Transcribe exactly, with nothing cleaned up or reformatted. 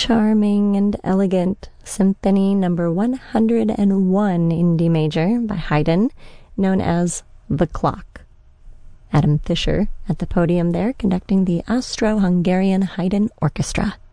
charming and elegant Symphony Number one hundred one in D major by Haydn, known as The Clock. Adam Fischer at the podium there, conducting the Austro-Hungarian Haydn Orchestra.